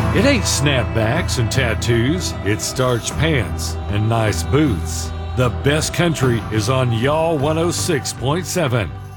It ain't snapbacks and tattoos, it's starched pants and nice boots. The best country is on Y'all 106.7.